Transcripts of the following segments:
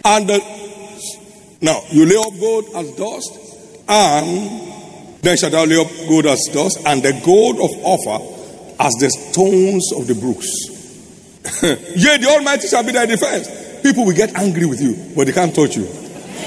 And now you lay up gold as dust, and then shalt thou lay up gold as dust, and the gold of Ophir as the stones of the brooks. Yea, the Almighty shall be thy defense. People will get angry with you, but they can't touch you.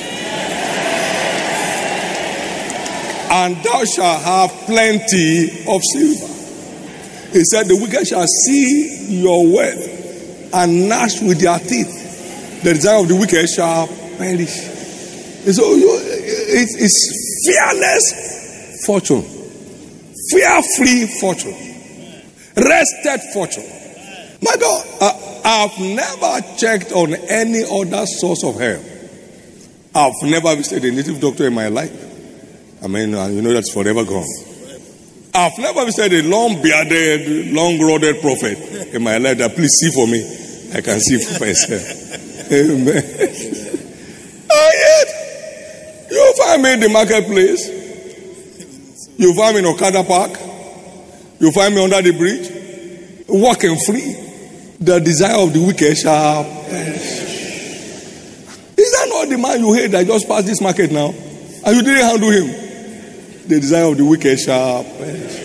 And thou shalt have plenty of silver. He said, the wicked shall see your wealth and gnash with their teeth. The desire of the wicked shall perish. And so it's fearless fortune, fear-free fortune, rested fortune. My God, I've never checked on any other source of help. I've never visited a native doctor in my life. I mean, you know that's forever gone. I've never visited a long-bearded, long-roded prophet in my life that please see for me. I can see for myself. Amen. Oh, yet, you find me in the marketplace. You find me in Okada Park. You find me under the bridge. Walking free. The desire of the wicked shall perish. Is that not the man you hate that just passed this market now? And you didn't handle him? The desire of the wicked shall perish.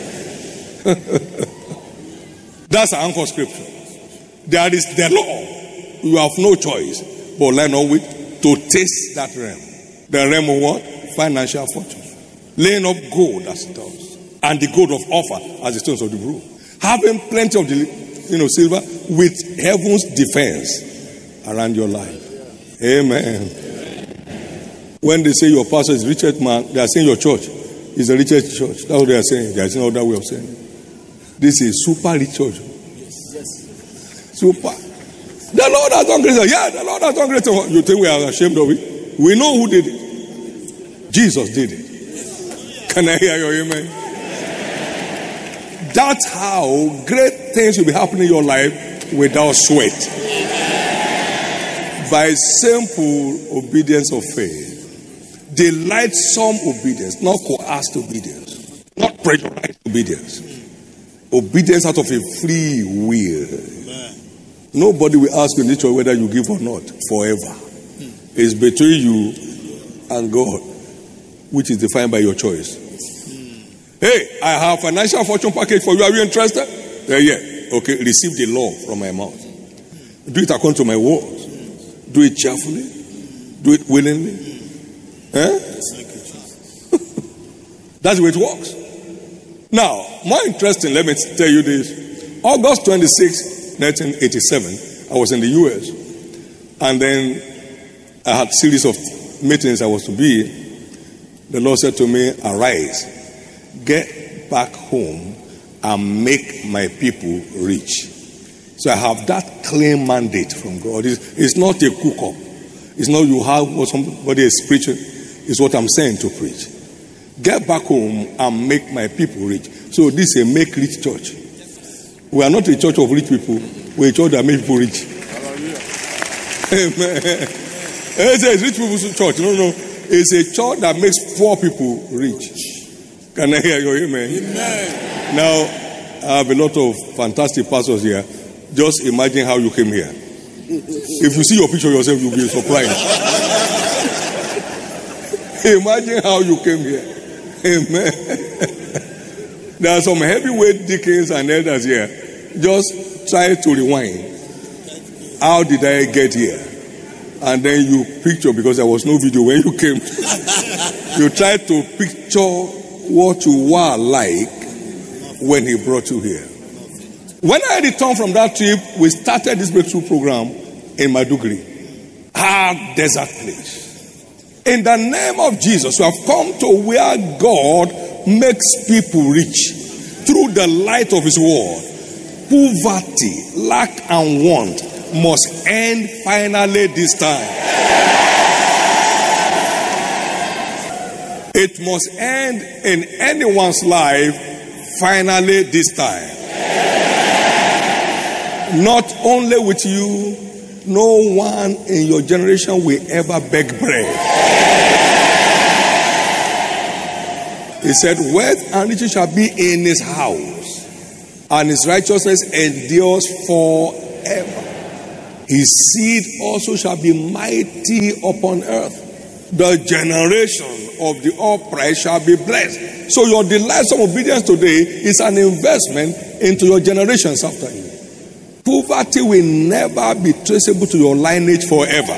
That's our anchor scripture. There is the law. You have no choice but line up with to taste that realm. The realm of what? Financial fortune. Laying up gold as it does. And the gold of Ophir as the stones of the brook. Having plenty of the silver with heaven's defense around your life. Amen. When they say your pastor is the richest man, they are saying your church is the richest church. That's what they are saying. There is no other way of saying it. This is super rich church. Yes. Super. The Lord has done great things. Yeah, the Lord has done great things. You think we are ashamed of it? We know who did it. Jesus did it. Can I hear your amen? That's how great things will be happening in your life without sweat. By simple obedience of faith. Delightsome obedience, not coerced obedience, not pressurized obedience. Obedience out of a free will. Amen. Nobody will ask you in this choice whether you give or not forever. It's between you and God, which is defined by your choice. Hey, I have a financial fortune package for you. Are you interested? Yeah. Okay, receive the law from my mouth. Do it according to my words. Do it cheerfully. Do it willingly. That's the way it works. Now, more interesting, let me tell you this. August 26, 1987, I was in the US. And then I had a series of meetings I was to be. The Lord said to me, arise, get back home and make my people rich. So I have that clear mandate from God. It's not a cook-up. It's not you have what somebody is preaching. It's what I'm saying to preach. Get back home and make my people rich. So this is a make rich church. We are not a church of rich people. We're a church that makes people rich. Amen. It's a rich people's church. No. It's a church that makes poor people rich. Can I hear your amen? Amen. Now, I have a lot of fantastic pastors here. Just imagine how you came here. If you see your picture yourself, you'll be surprised. Imagine how you came here. Amen. There are some heavyweight deacons and elders here. Just try to rewind. How did I get here? And then you picture, because there was no video when you came. You try to picture what you were like when he brought you here. When I returned from that trip, we started this breakthrough program in Maiduguri, our desert place. In the name of Jesus, we have come to where God makes people rich through the light of his word. Poverty, lack and want must end finally this time. It must end in anyone's life finally this time. Not only with you, no one in your generation will ever beg bread. He said, wealth and riches shall be in his house, and his righteousness endures forever. His seed also shall be mighty upon earth. The generation of the upright shall be blessed. So your delightsome obedience today is an investment into your generations after you. Poverty will never be traceable to your lineage forever.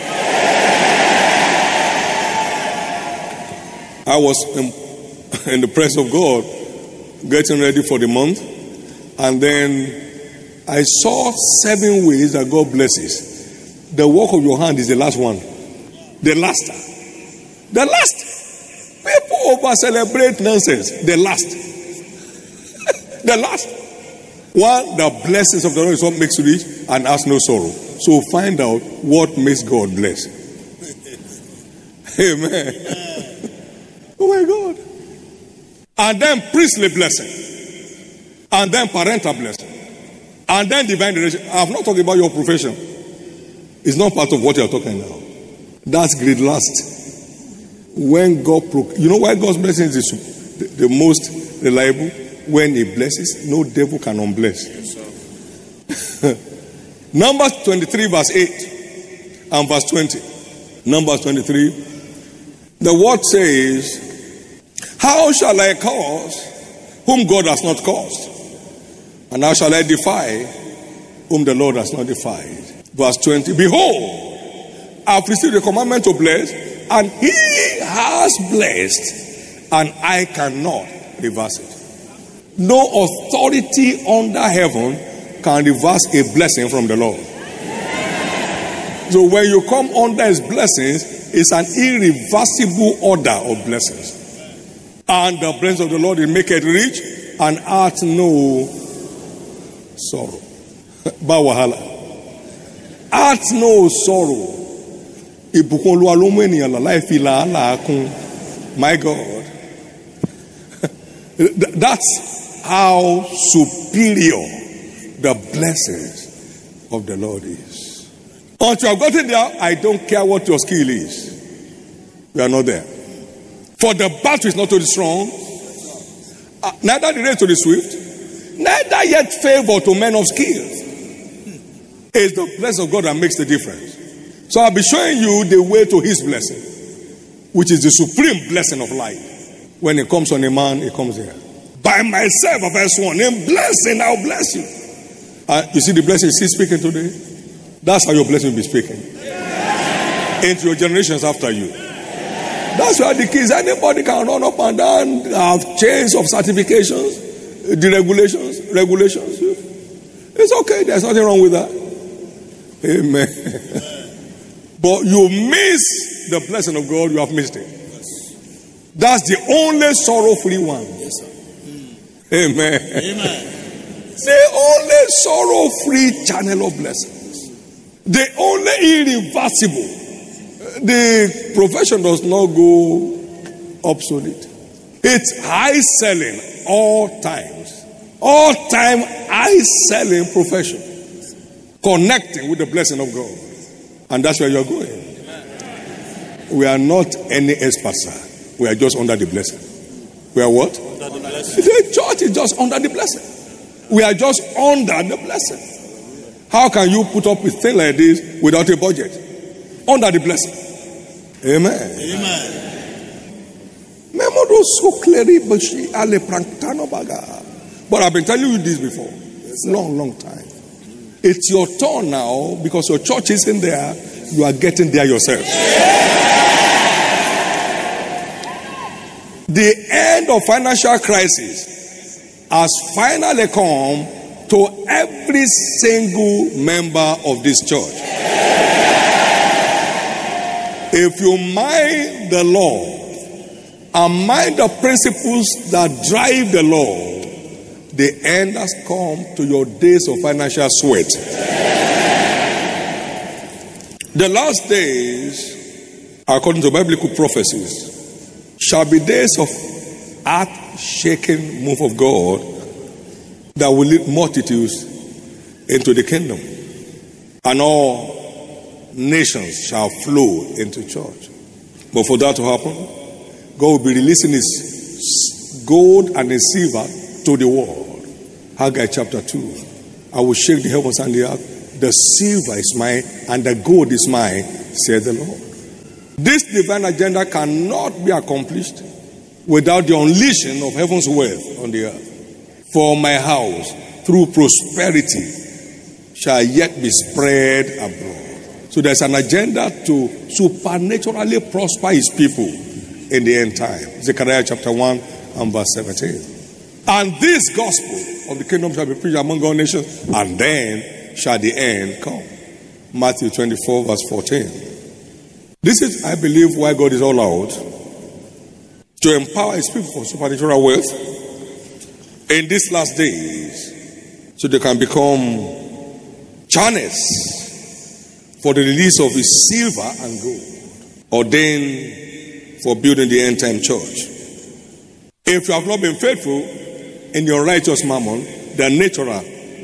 I was in the presence of God getting ready for the month, and then I saw 7 ways that God blesses. The work of your hand is the last one. The last. The last. People over celebrate nonsense. The last. The last. One, the blessings of the Lord is what makes rich and has no sorrow. So find out what makes God bless. Amen. Oh my God. And then priestly blessing. And then parental blessing. And then divine direction. I'm not talking about your profession. It's not part of what you're talking now. That's great last. When God, you know why God's blessing is the most reliable? When He blesses, no devil can unbless. Numbers 23 verse 8 and verse 20. Numbers 23. The word says, how shall I curse whom God has not cursed? And how shall I defy whom the Lord has not defied? Verse 20. Behold, I have received the commandment to bless, and He has blessed, and I cannot reverse it. No authority under heaven can reverse a blessing from the Lord. So when you come under His blessings, it's an irreversible order of blessings. And the blessings of the Lord will make it rich and add no sorrow. Bawahala. Add no sorrow. My God. That's how superior the blessings of the Lord is. Once you have gotten there, I don't care what your skill is. We are not there. For the battle is not to the strong, neither the race to the swift, neither yet favor to men of skill. It's the blessing of God that makes the difference. So I'll be showing you the way to His blessing, which is the supreme blessing of life. When it comes on a man, it comes here. By myself have I sworn, in blessing I'll bless you. You see the blessing He's speaking today? That's how your blessing will be speaking. Into your generations after you. That's why the kids, anybody can run up and down, have chains of certifications, the regulations. It's okay, there's nothing wrong with that. Amen. But you miss the blessing of God, you have missed it. That's the only sorrow-free one. Yes, sir. Amen. Amen. The only sorrow-free channel of blessings. The only irreversible. The profession does not go obsolete. It's high selling all times. All time high selling profession. Connecting with the blessing of God. And that's where you're going. Amen. We are not any experts. We are just under the blessing. We are what? Under the blessing. The church is just under the blessing. We are just under the blessing. How can you put up with things like this without a budget? Under the blessing. Amen. Amen. But I've been telling you this before. Long time. It's your turn now because your church isn't there. You are getting there yourself. The end of financial crisis has finally come to every single member of this church. If you mind the Lord and mind the principles that drive the Lord, the end has come to your days of financial sweat. The last days, according to biblical prophecies, shall be days of earth-shaking move of God that will lead multitudes into the kingdom. And all nations shall flow into church. But for that to happen, God will be releasing His gold and His silver to the world. Haggai chapter 2. I will shake the heavens and the earth, The silver is mine and the gold is mine, said the Lord. This divine agenda cannot be accomplished without the unleashing of heaven's wealth on the earth. For my house, through prosperity, shall yet be spread abroad. So there's an agenda to supernaturally prosper his people in the end time. Zechariah chapter 1 and verse 17. And this gospel of the kingdom shall be preached among all nations, and then shall the end come. Matthew 24 verse 14. This is, I believe, why God is all out to empower his people for supernatural wealth in these last days, so they can become channels for the release of his silver and gold, ordained for building the end time church. If you have not been faithful in your righteous mammon, the natural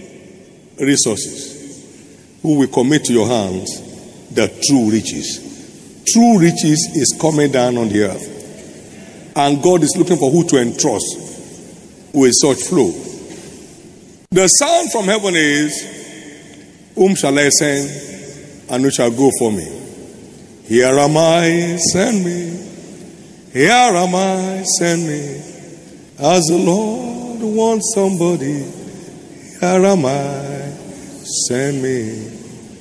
resources, who will commit to your hands the true riches. True riches is coming down on the earth, and God is looking for who to entrust with such flow. The sound from heaven is, whom shall I send, and who shall go for me? Here am I, send me. Here am I, send me. As the Lord wants somebody, here am I, send me.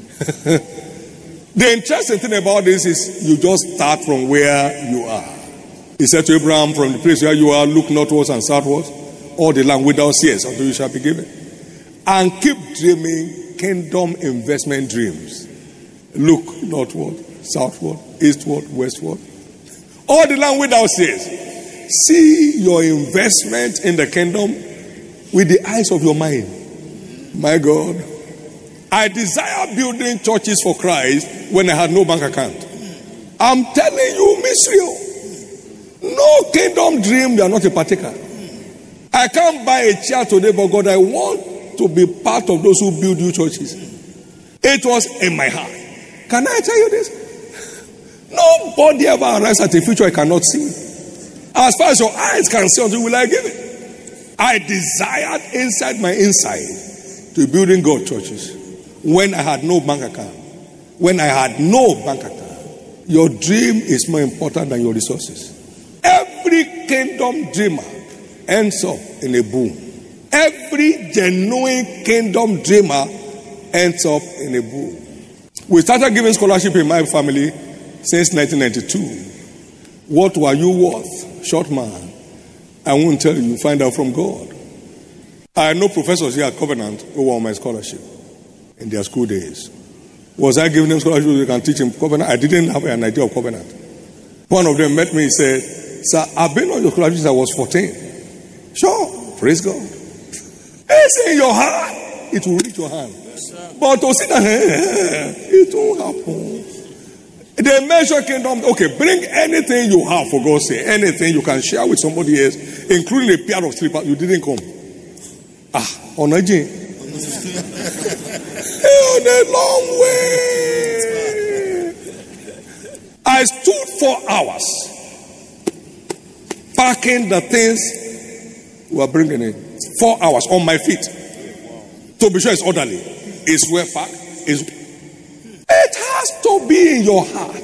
The interesting thing about this is you just start from where you are. He said to Abraham, from the place where you are, look northwards and southwards, all the land without seers until you shall be given. And keep dreaming kingdom investment dreams. Look northward, southward, eastward, westward. All the land without seers. See your investment in the kingdom with the eyes of your mind. My God. I desire building churches for Christ when I had no bank account. I'm telling you, mystery. No kingdom dream, they are not a partaker. I can't buy a chair today, but God, I want to be part of those who build you churches. It was in my heart. Can I tell you this? Nobody ever arrives at a future I cannot see. As far as your eyes can see, until will I give it? I desired inside my inside to building God churches when I had no bank account. When I had no bank account. Your dream is more important than your resources. Every kingdom dreamer ends up in a boom. Every genuine kingdom dreamer ends up in a boom. We started giving scholarship in my family since 1992. What were you worth, short man? I won't tell you. Find out from God. I know professors here at Covenant who were on my scholarship in their school days. Was I giving them scholarship so they can teach in Covenant? I didn't have an idea of Covenant. One of them met me and said, "Sir, I've been on your scholarship since I was 14. Sure, praise God. It's in your heart. It will reach your hand. But to see that, it won't happen. They measure kingdom. Okay, bring anything you have, for God's sake. Anything you can share with somebody else, including a pair of slippers. You didn't come. On a J. On a long way. I stood 4 hours packing the things we were bringing in. 4 hours on my feet. To be sure it's orderly. It's well packed. It has to be in your heart.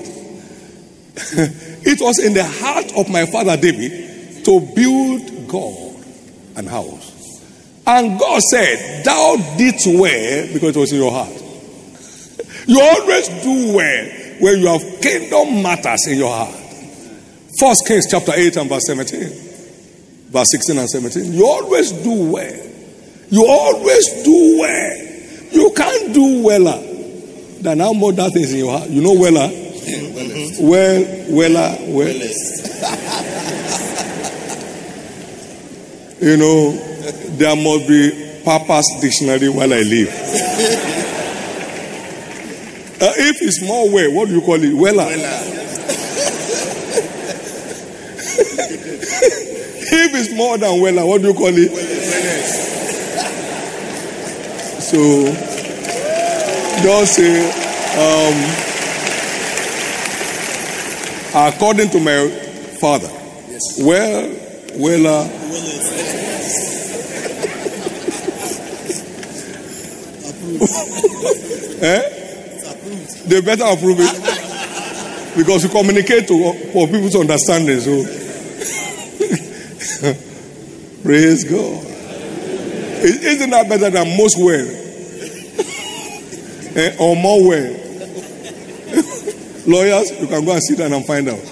It was in the heart of my father David to build God an house. And God said, thou didst well because it was in your heart. You always do well when you have kingdom matters in your heart. 1 Kings chapter 8 and verse 17. Verse 16 and 17. You always do well. You always do well. You can't do weller than how much that is in your heart. You know weller? Well. You know, there must be Papa's dictionary while I live. If it's more well, what do you call it? Weller. If it's more than weller, what do you call it? So, just say, according to my father, They better approve it. Because we communicate for people to understand it. So, praise God. Isn't that better than most well? Or more well? Lawyers, you can go and sit down and find out.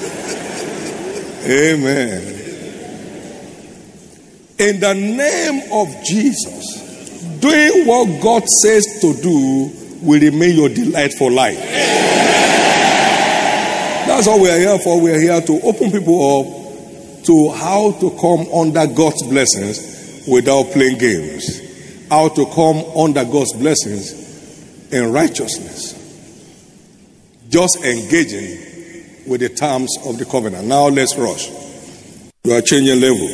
Amen. In the name of Jesus, doing what God says to do will remain your delight for life. That's what we are here for. We are here to open people up to how to come under God's blessings without playing games. How to come under God's blessings in righteousness. Just engaging with the terms of the covenant. Now let's rush. We are changing level.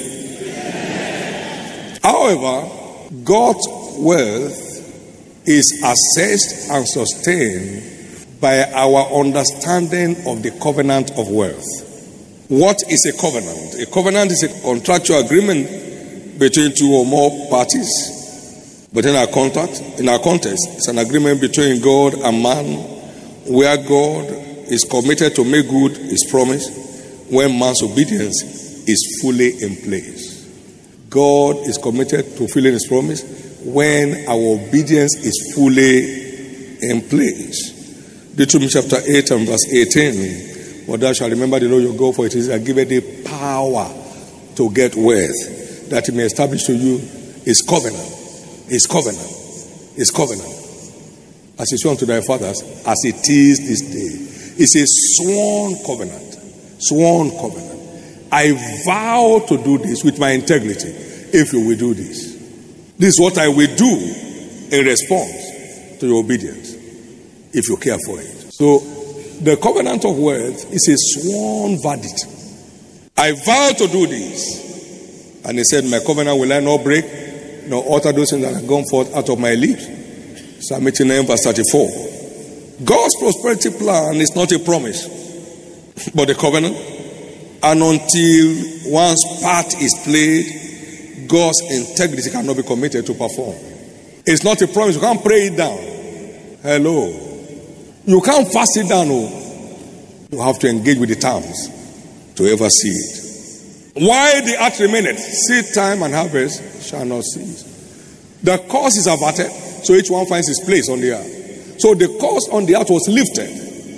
However, God's wealth is assessed and sustained by our understanding of the covenant of wealth. What is a covenant? A covenant is a contractual agreement between two or more parties. But in our context, it's an agreement between God and man, where God is committed to make good his promise when man's obedience is fully in place. God is committed to fulfilling his promise when our obedience is fully in place. Deuteronomy chapter 8 and verse 18. But thou shalt remember the Lord your God, for it is given the power to get wealth, that he may establish to you his covenant. His covenant. His covenant. As he swore unto thy fathers, as it is this day. It's a sworn covenant. Sworn covenant. I vow to do this with my integrity if you will do this. This is what I will do in response to your obedience if you care for it. So the covenant of wealth is a sworn verdict. I vow to do this. And he said, my covenant will I not break, nor alter those things that have gone forth out of my lips. Psalm 89 verse 34. God's prosperity plan is not a promise, but a covenant. And until one's part is played, God's integrity cannot be committed to perform. It's not a promise. You can't pray it down. Hello. You can't fast it down. No. You have to engage with the terms to ever see it. While the earth remaineth, seed time and harvest shall not cease. The curse is averted, so each one finds his place on the earth. So the curse on the earth was lifted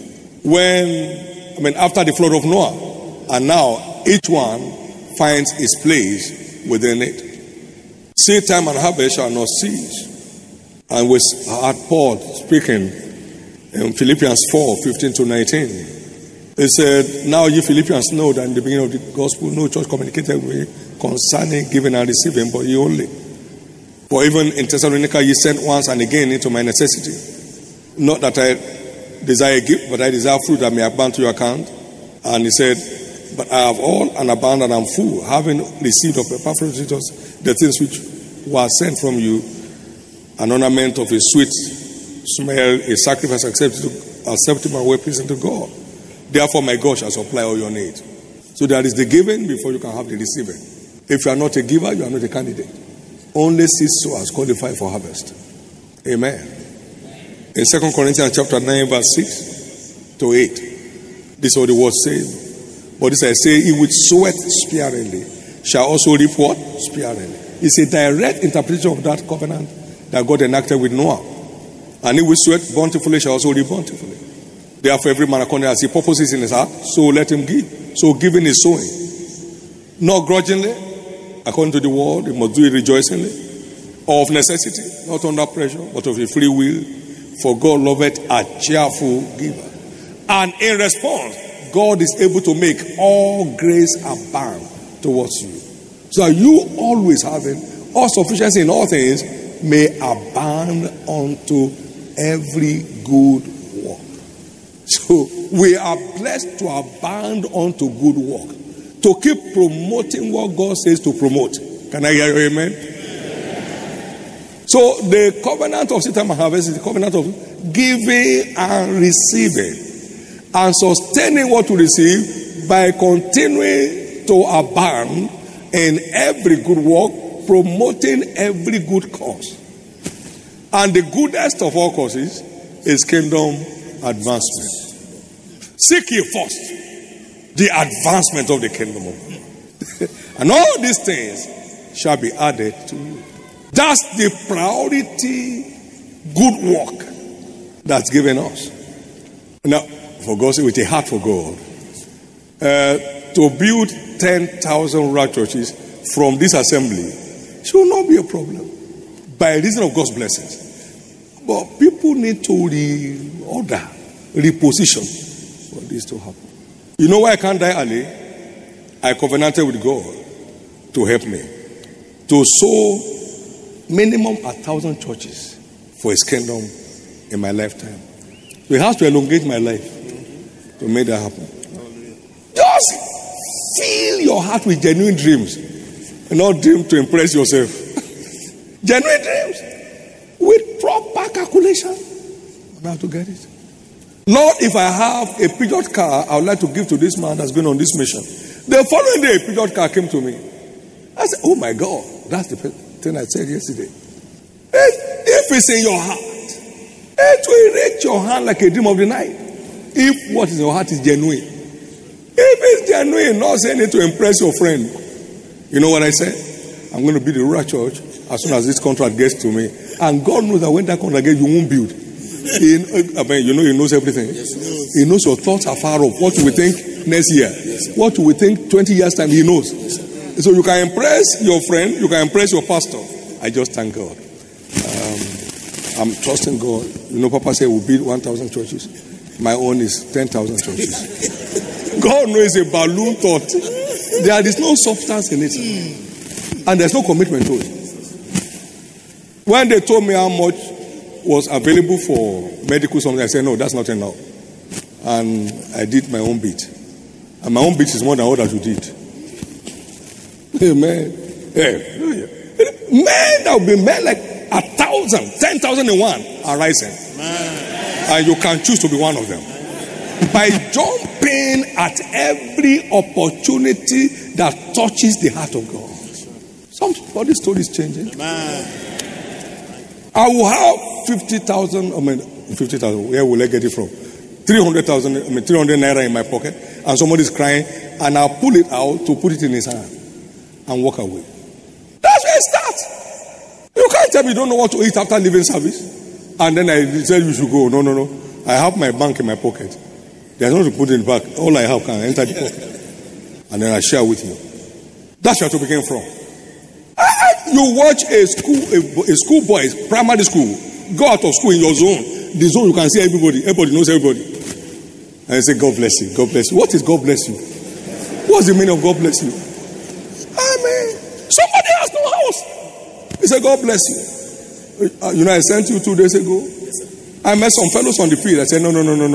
after the flood of Noah. And now each one finds his place within it. Seed time and harvest shall not cease. And we heard Paul speaking in Philippians 4:15-19. He said, now you Philippians know that in the beginning of the gospel, no church communicated with me concerning giving and receiving, but you only. For even in Thessalonica, ye sent once and again into my necessity. Not that I desire a gift, but I desire fruit that may abound to your account. And he said, but I have all and abound and am full, having received of Epaphroditus the things which were sent from you, an ornament of a sweet smell, a sacrifice acceptable and well pleasing to God. Therefore my God shall supply all your needs. So there is the giving before you can have the receiving. If you are not a giver, you are not a candidate. Only seed sowers qualify for harvest. Amen. In 2 Corinthians chapter 9 verse 6-8, this is what the word says. But this I say, he which soweth sparingly shall also reap what? Sparingly. It's a direct interpretation of that covenant that God enacted with Noah. And he which soweth bountifully shall also reap bountifully. Therefore every man according as he purposes in his heart, so let him give. So giving is sowing. Not grudgingly, according to the word, you must do it rejoicingly. Or of necessity, not under pressure, but of a free will. For God loveth a cheerful giver. And in response, God is able to make all grace abound towards you. So that you always having all sufficiency in all things may abound unto every good work. So we are blessed to abound unto good work. To keep promoting what God says to promote. Can I hear you? Amen? So the covenant of seed time and harvest is the covenant of giving and receiving. And sustaining what we receive by continuing to abound in every good work, promoting every good cause. And the goodest of all causes is kingdom advancement. Seek ye first the advancement of the kingdom of God. And all these things shall be added to you. That's the priority good work that's given us. Now, for God's sake, with a heart for God, to build 10,000 rural churches from this assembly should not be a problem by reason of God's blessings. But people need to reorder, reposition for this to happen. You know why I can't die early? I covenanted with God to help me to sow minimum 1,000 churches for His kingdom in my lifetime. So He has to elongate my life to make that happen. Just fill your heart with genuine dreams and not dream to impress yourself. Genuine dreams with proper calculation on how to get it. Lord, if I have a Peugeot car, I would like to give to this man that's going on this mission. The following day, a Peugeot car came to me. I said, oh my God, that's the thing I said yesterday. If it's in your heart, it will reach your hand like a dream of the night. If what is in your heart is genuine. If it's genuine, not saying it to impress your friend. You know what I said? I'm going to build a rural church as soon as this contract gets to me. And God knows that when that contract gets, you won't build. He knows everything. He knows your thoughts are far off. What you will think next year. What you will think 20 years time, He knows. So you can impress your friend, you can impress your pastor. I just thank God. I'm trusting God. You know, Papa said we'll build 1,000 churches. My own is 10,000 churches. God knows a balloon thought. There is no substance in it. And there's no commitment to it. When they told me how much was available for medical something, I said, no, that's not enough. And I did my own bit. And my own bit is more than all that you did. Amen. Men that will be men like 1,000, 10,001 are rising. And you can choose to be one of them. By jumping at every opportunity that touches the heart of God. Somebody's story is changing. I will have 50,000, 50,000, where will I get it from? 300,000, 300 naira in my pocket, and somebody's crying, and I'll pull it out to put it in his hand and walk away. That's where it starts. You can't tell me you don't know what to eat after leaving service, and then I tell you should go. No. I have my bank in my pocket. There's nothing to put in the back. All I have can enter the pocket, and then I share with you. That's where to begin from. You watch a school boy, primary school, go out of school in your zone. The zone you can see everybody. Everybody knows everybody. And you say, God bless you. God bless you. What is God bless you? What's the meaning of God bless you? Amen. Somebody has no house. He said, God bless you. You know, I sent you 2 days ago. I met some fellows on the field. I said, no.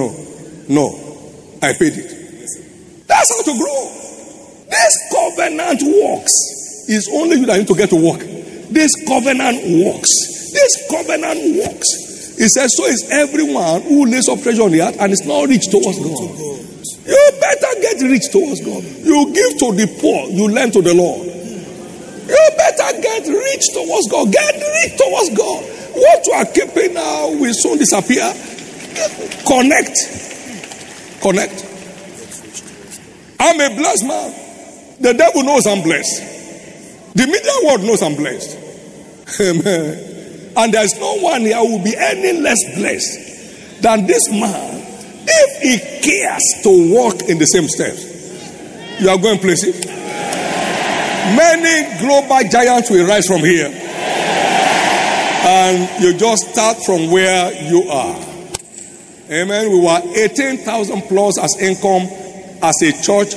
I paid it. That's how to grow. This covenant works. It's only you that need to get to work. This covenant works. This covenant works. It says, so is everyone who lays up treasure on the earth and is not rich towards God. You better get rich towards God. You give to the poor, you lend to the Lord. You better get rich towards God. Get rich towards God. What you are keeping now will soon disappear. Connect. I'm a blessed man. The devil knows I'm blessed. The media world knows I'm blessed. Amen. And there's no one here who will be any less blessed than this man if he cares to walk in the same steps. You are going places. Many global giants will rise from here. And you just start from where you are. Amen. We were 18,000 plus as income as a church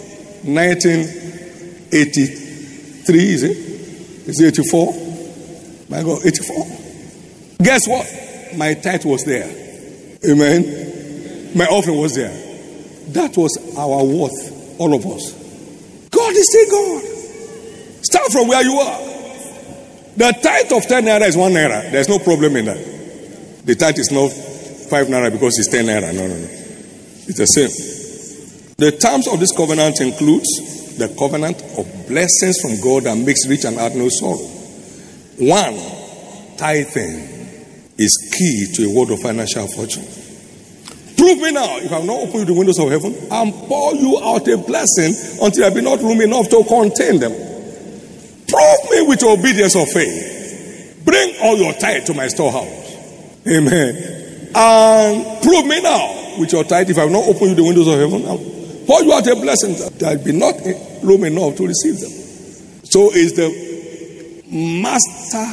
1983, is it? Is it 84? My God, 84. Guess what? My tithe was there. Amen. My offering was there. That was our worth, all of us. God is still God. Start from where you are. The tithe of 10 naira is 1 naira. There's no problem in that. The tithe is not 5 naira because it's 10 naira. No. It's the same. The terms of this covenant includes the covenant of blessings from God that makes rich and add no sorrow. 1, tithing. is key to a world of financial fortune. Prove me now, if I have not opened you the windows of heaven and pour you out a blessing until there be not room enough to contain them. Prove me with your obedience of faith. Bring all your tithe to my storehouse. Amen. And prove me now with your tithe, if I have not opened you the windows of heaven and pour you out a blessing, there be not room enough to receive them. So it's the master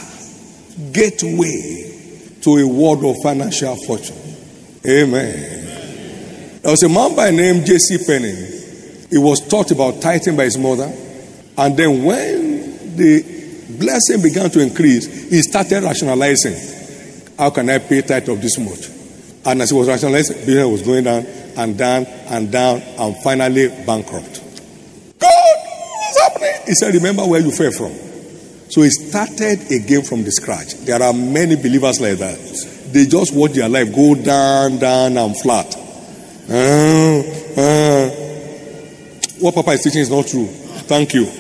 gateway to a world of financial fortune. Amen. There was a man by the name J.C. Penney. He was taught about tithing by his mother. And then when the blessing began to increase, he started rationalizing. How can I pay tithe of this much? And as he was rationalizing, business was going down and down and down and finally bankrupt. God, what's happening? He said, remember where you fell from. So he started again from the scratch. There are many believers like that. They just watch their life go down, down, and flat. What Papa is teaching is not true. Thank you.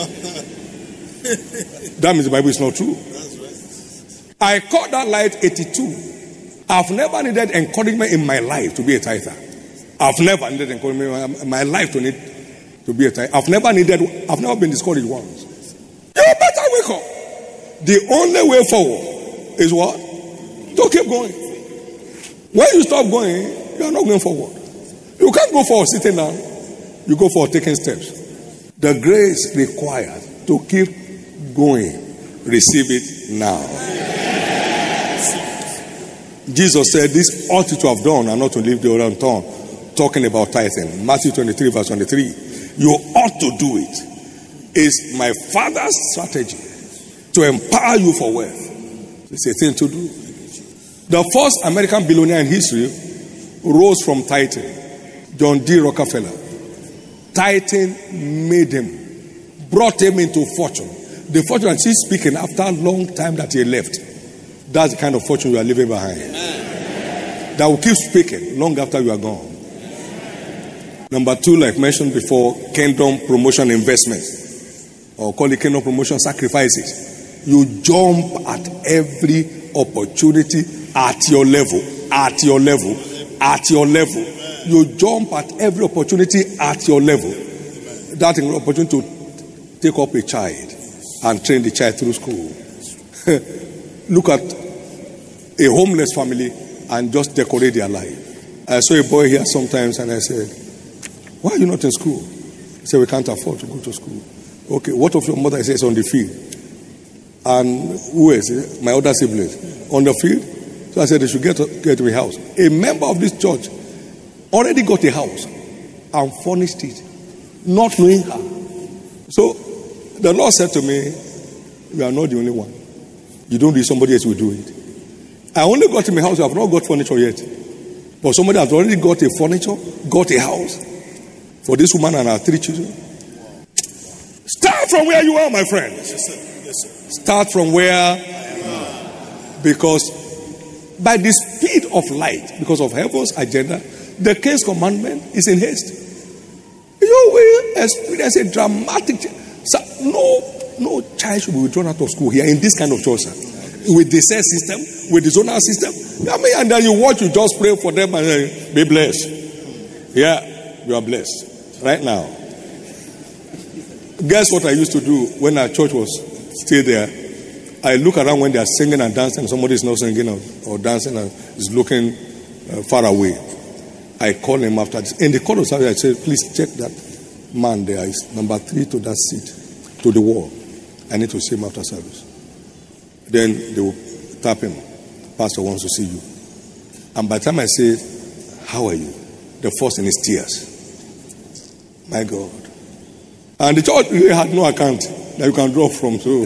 That means the Bible is not true. I caught that light 82. I've never needed encouragement in my life to be a tither. I've never needed encouragement in my life to need to be a tither. I've never been discouraged once. You better wake up. The only way forward is what? To keep going. When you stop going, you are not going forward. You can't go for sitting down. You go for taking steps. The grace required to keep going, receive it now. Jesus said, this ought to have done and not to leave the other tongue. Talking about tithing. Matthew 23 verse 23. You ought to do it. It's my Father's strategy to empower you for wealth. It's a thing to do. The first American billionaire in history rose from tithing. John D. Rockefeller. Tithing made him, brought him into fortune. The fortune that he's speaking after a long time that he left. That's the kind of fortune you are leaving behind. That will keep speaking long after you are gone. Number 2, like mentioned before, kingdom promotion investments. Or call it kingdom promotion sacrifices. You jump at every opportunity at your level. At your level. At your level. You jump at every opportunity at your level. That's an opportunity to take up a child and train the child through school. Look at a homeless family and just decorate their life. I saw a boy here sometimes and I said, why are you not in school? He said, we can't afford to go to school. Okay, what of your mother? He says, on the field. And who is my other siblings? On the field. So I said, they should get to a house. A member of this church already got a house and furnished it, not knowing her. So the Lord said to me, you are not the only one. You don't do it, somebody else will do it. I only got him a house, I have not got furniture yet. But somebody has already got a furniture, got a house for this woman and her 3 children. Start from where you are, my friend. Yes, sir. Yes, sir. Start from where you are. Because by the speed of light, because of heaven's agenda, the king's commandment is in haste. You will experience a dramatic change. No child should be withdrawn out of school here in this kind of church, sir. With the cell system, with the zonal system. I mean, and then you watch, you just pray for them and be blessed. Yeah, you are blessed. Right now. Guess what I used to do when our church was still there? I look around when they are singing and dancing, and somebody is not singing or dancing and is looking far away. I call him after this. In the court of service, I say, please check that man there is number 3 to that seat, to the wall. I need to see him after service. Then they will tap him. Pastor wants to see you. And by the time I say, how are you? The first thing is tears. My God. And the church really had no account that you can draw from. So,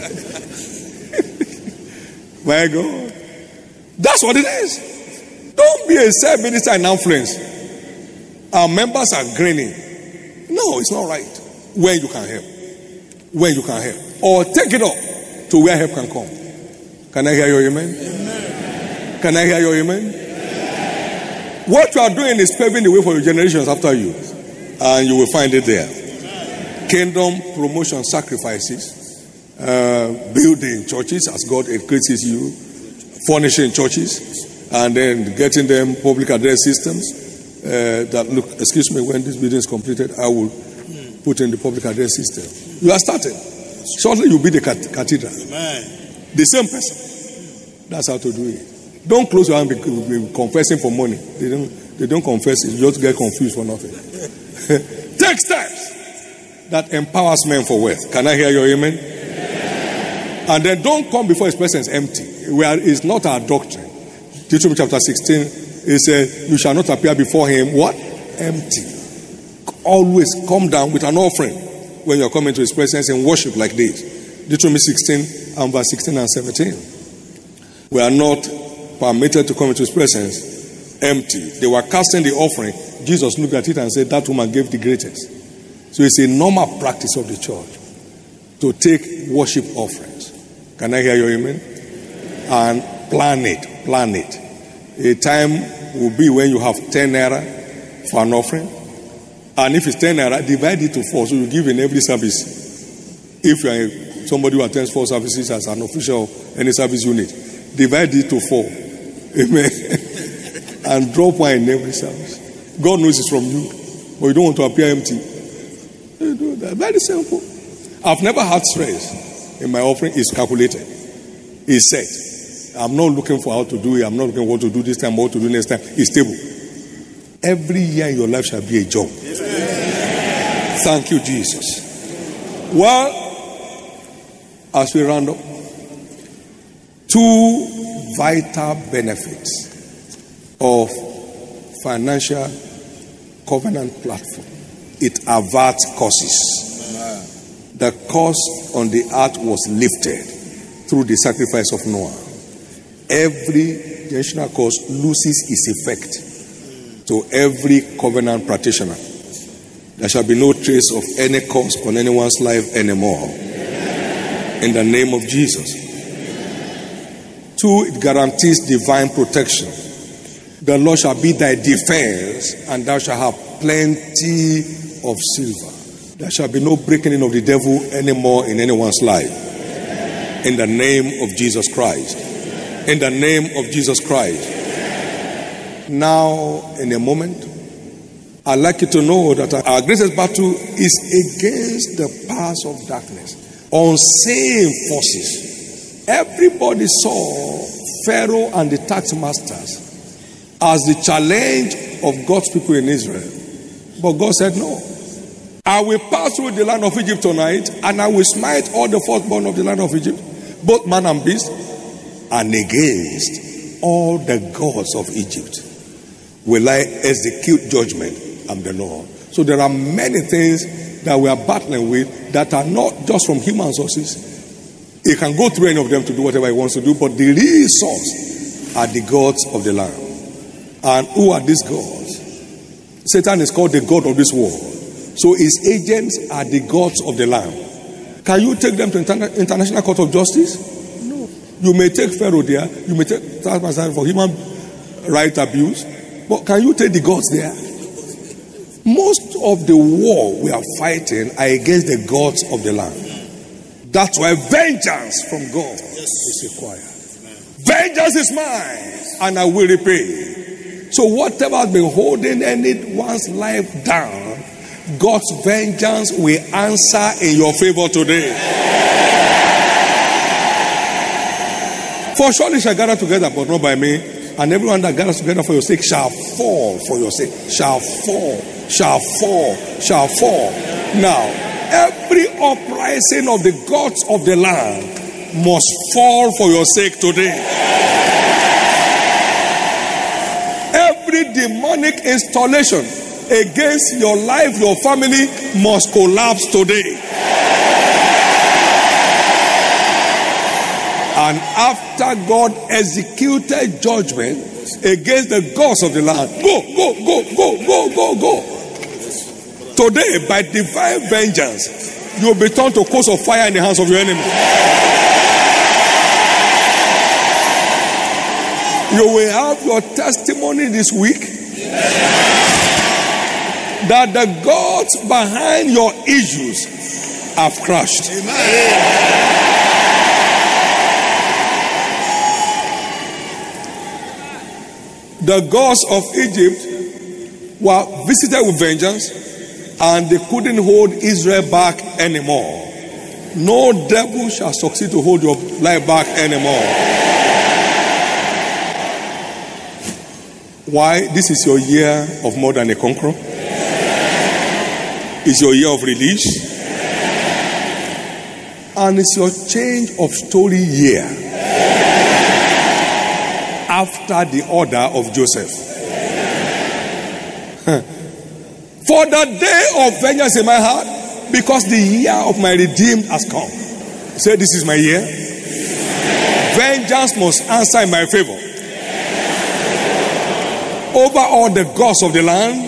my God. That's what it is. Don't be a self minister and influence. Our members are grinning. No, it's not right. When you can help. When you can help. Or take it up to where help can come. Can I hear your amen? Amen. Can I hear your amen? Amen. What you are doing is paving the way for your generations after you. And you will find it there. Amen. Kingdom promotion sacrifices. Building churches as God increases you. furnishing churches, and then getting them public address systems that look, excuse me, when this building is completed, I will put in the public address system. You are starting. Shortly you'll be the cathedral. Amen. The same person. That's how to do it. Don't close your hand be confessing for money. They don't confess it. You just get confused for nothing. Take steps that empowers men for wealth. Can I hear your amen? And then don't come before his presence empty. It's not our doctrine. Deuteronomy chapter 16, it says, you shall not appear before him, what? Empty. Always come down with an offering when you're coming to his presence and worship like this. Deuteronomy 16 and verse 16 and 17. We are not permitted to come into his presence empty. They were casting the offering. Jesus looked at it and said, that woman gave the greatest. So it's a normal practice of the church to take worship offerings. Can I hear your amen? And plan it. A time will be when you have 10 naira for an offering. And if it's 10 naira, divide it to 4. So you give in every service. If you are somebody who attends 4 services as an official of any service unit, divide it to 4. Amen. And drop one in every service. God knows it's from you, but you don't want to appear empty. You do that. Very simple. I've never had stress in my offering. It's calculated. It's set. I'm not looking for how to do it. I'm not looking for what to do this time, what to do next time. It's stable. Every year in your life shall be a job. Thank you, Jesus. Well, as we round up, 2 vital benefits of financial covenant platform. It averts curses. The curse on the earth was lifted through the sacrifice of Noah. Every generational curse loses its effect to every covenant practitioner. There shall be no trace of any curse on anyone's life anymore. In the name of Jesus. 2, it guarantees divine protection. The Lord shall be thy defense, and thou shalt have plenty of silver. There shall be no breaking in of the devil anymore in anyone's life. In the name of Jesus Christ. In the name of Jesus Christ. Now, in a moment, I'd like you to know that our greatest battle is against the powers of darkness, unseen forces. Everybody saw Pharaoh and the tax masters as the challenge of God's people in Israel. But God said, no. I will pass through the land of Egypt tonight, and I will smite all the firstborn of the land of Egypt, both man and beast, and against all the gods of Egypt will I execute judgment. I'm the Lord. So there are many things that we are battling with that are not just from human sources. He can go through any of them to do whatever he wants to do, but the real source are the gods of the land. And who are these gods? Satan is called the god of this world. So his agents are the gods of the land. Can you take them to International Court of Justice? No. You may take Pharaoh there. You may take Taskmaster for human rights abuse. But can you take the gods there? Most of the war we are fighting are against the gods of the land. That's why vengeance from God is required. Vengeance is mine, and I will repay. So whatever has been holding anyone's life down, God's vengeance will answer in your favor today. For surely shall gather together, but not by me. And everyone that gathers together for your sake shall fall for your sake. Shall fall, shall fall, shall fall. Now, every uprising of the gods of the land must fall for your sake today. Every demonic installation against your life, your family must collapse today. And after God executed judgment against the gods of the land, go. Today, by divine vengeance, you will be turned to coals of fire in the hands of your enemy. You will have your testimony this week that the gods behind your issues have crushed. Amen. The gods of Egypt were visited with vengeance, and they couldn't hold Israel back anymore. No devil shall succeed to hold your life back anymore. Why? This is your year of more than a conqueror. It's your year of release. And it's your change of story year. After the order of Joseph. For the day of vengeance in my heart, because the year of my redeemed has come. Say, this is my year. Vengeance must answer in my favor. Over all the gods of the land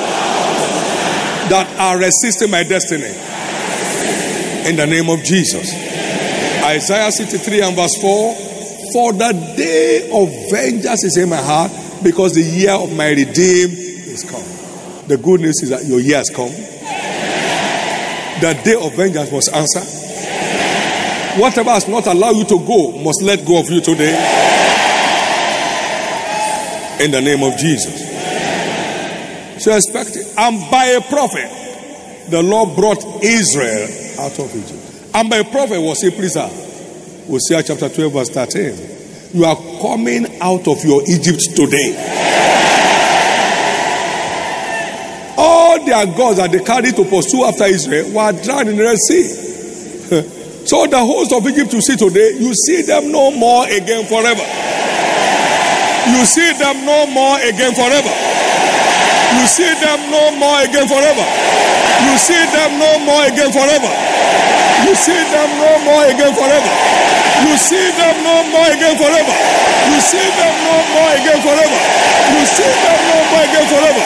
that are resisting my destiny. In the name of Jesus. Isaiah 63 and verse 4. For the day of vengeance is in my heart, because the year of my redeemed is come. The good news is that your year has come. The day of vengeance must answer. Whatever has not allowed you to go must let go of you today. In the name of Jesus. So expect it. And by a prophet, the Lord brought Israel out of Egypt. And by a prophet was a prisoner. Hosea chapter 12 verse 13. You are coming out of your Egypt today. All their gods that they carried to pursue after Israel were drowned in the Red Sea. So the host of Egypt you see today, you see them no more again forever. You see them no more again forever. You see them no more again forever. You see them no more again forever. You see them no more again forever. You see them no more again forever. You see them no more again forever. You see them no more again forever.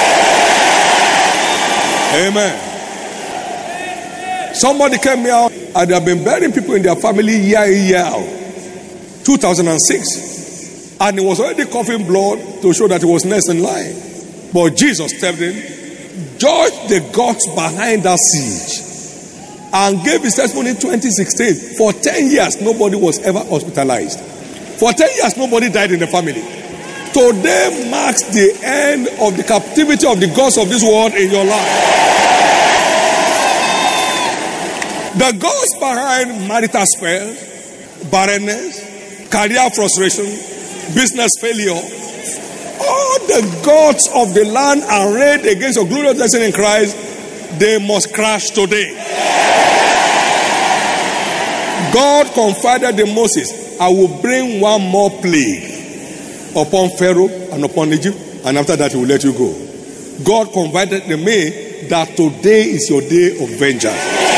Amen. Somebody came here and they have been burying people in their family year in, year out. 2006. And he was already coughing blood to show that he was next in line. But Jesus stepped in, judged the gods behind that siege, and gave his testimony in 2016. For 10 years, nobody was ever hospitalized. For 10 years, nobody died in the family. Today marks the end of the captivity of the gods of this world in your life. The gods behind marital spells, barrenness, career frustration, business failure, all the gods of the land arrayed against your glorious destiny in Christ, they must crash today. God confided in Moses, I will bring one more plague upon Pharaoh and upon Egypt, and after that he will let you go. God confided in me that today is your day of vengeance,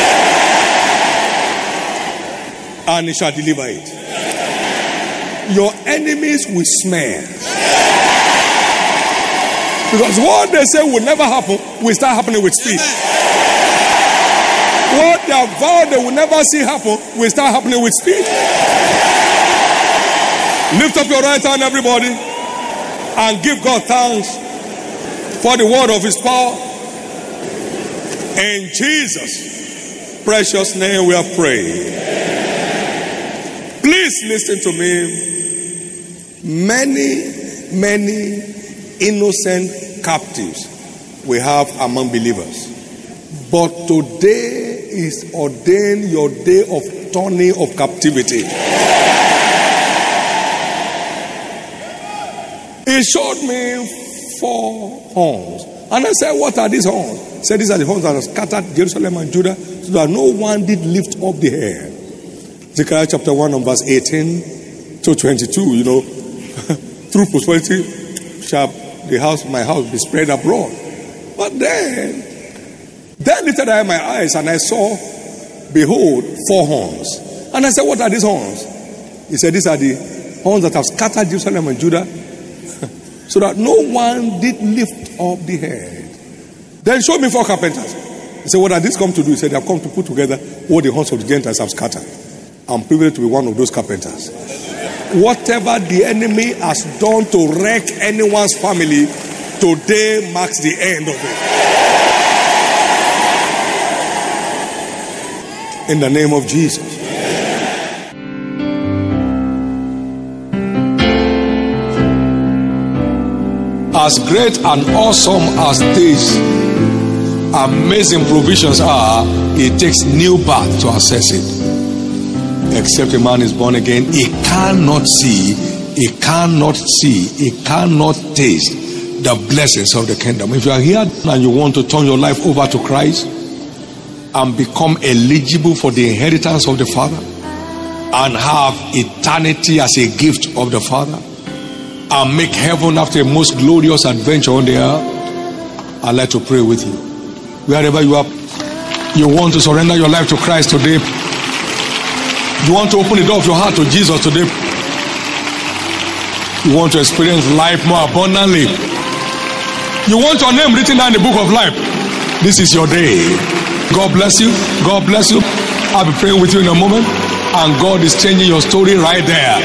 and he shall deliver it. Your enemies will smell. Because what they say will never happen will start happening with speed. What they have vowed they will never see happen will start happening with speed. Lift up your right hand, everybody, and give God thanks for the word of his power. In Jesus' precious name we have prayed. Please listen to me. Many innocent captives we have among believers. But today is ordained your day of turning of captivity. He showed me 4 horns. And I said, what are these horns? He said, these are the horns that have scattered Jerusalem and Judah, so that no one did lift up the head. Zechariah chapter 1 and verse 18 to 22, through prosperity shall my house be spread abroad. But then lifted I my eyes, and I saw, behold, 4 horns. And I said, what are these horns? He said, these are the horns that have scattered Jerusalem and Judah, so that no one did lift up the head. Then showed me 4 carpenters. He said, what are these come to do? He said, they have come to put together what the horns of the Gentiles have scattered. I'm privileged to be one of those carpenters. Whatever the enemy has done to wreck anyone's family, today marks the end of it. In the name of Jesus. as great and awesome as these amazing provisions are, it takes new birth to access it. Except a man is born again, he cannot see, he cannot taste the blessings of the kingdom. If you are here and you want to turn your life over to Christ and become eligible for the inheritance of the Father and have eternity as a gift of the Father and make heaven after a most glorious adventure on the earth, I'd like to pray with you. Wherever you are, you want to surrender your life to Christ today. You want to open the door of your heart to Jesus today. You want to experience life more abundantly. You want your name written down in the book of life. This is your day. God bless you. God bless you. I'll be praying with you in a moment. And God is changing your story right there.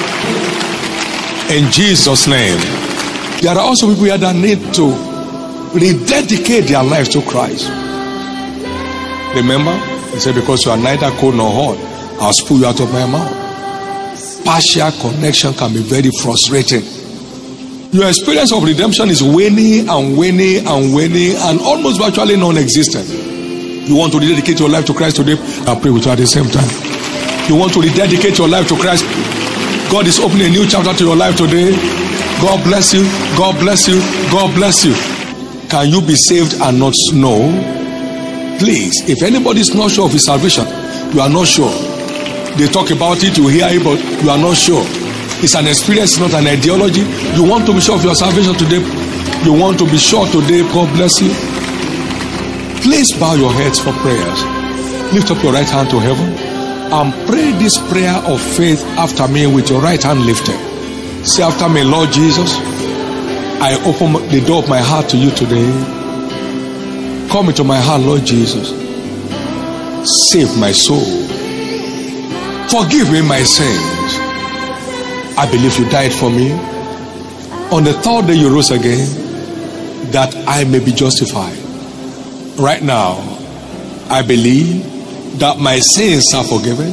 In Jesus' name. There are also people here that need to rededicate their lives to Christ. Remember, he said, because you are neither cold nor hot, I'll spew you out of my mouth. Partial connection can be very frustrating. Your experience of redemption is waning and waning and waning and almost virtually non-existent. You want to rededicate your life to Christ today? I'll pray with you at the same time. You want to rededicate your life to Christ? God is opening a new chapter to your life today. God bless you. God bless you. God bless you. Can you be saved and not know? Please, if anybody is not sure of his salvation, you are not sure. They talk about it, you hear it, but you are not sure. It's an experience, not an ideology. You want to be sure of your salvation today. You want to be sure today. God bless you. Please bow your heads for prayers. Lift up your right hand to heaven and pray this prayer of faith after me with your right hand lifted. Say after me, Lord Jesus, I open the door of my heart to you today. Come into my heart, Lord Jesus. Save my soul. Forgive me my sins. I believe you died for me. On the third day you rose again, that I may be justified. Right now, I believe that my sins are forgiven.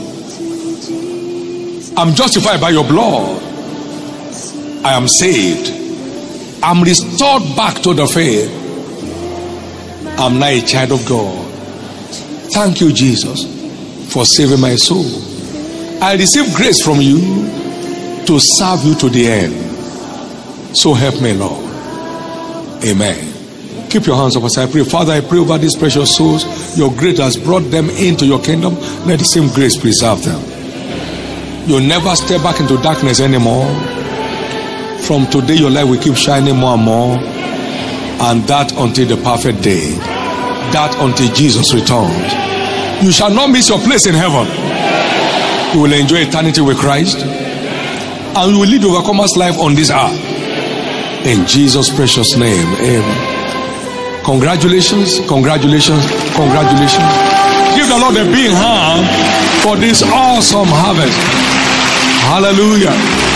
I'm justified by your blood. I am saved. I'm restored back to the faith. I'm now a child of God. Thank you, Jesus, for saving my soul. I receive grace from you to serve you to the end. So help me, Lord. Amen. Keep your hands up as I pray. Father, I pray over these precious souls. Your grace has brought them into your kingdom. Let the same grace preserve them. You'll never step back into darkness anymore. From today, your light will keep shining more and more. And that until the perfect day. That until Jesus returns. You shall not miss your place in heaven. You will enjoy eternity with Christ. And you will lead overcomer's life on this earth. In Jesus' precious name. Amen. Congratulations, congratulations, congratulations. Give the Lord a big hand for this awesome harvest. Hallelujah.